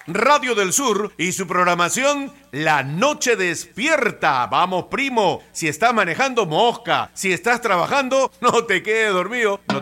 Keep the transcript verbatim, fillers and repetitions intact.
Radio del Sur y su programación La Noche Despierta. Vamos, primo, si estás manejando, mosca. Si estás trabajando, no te quedes dormido. No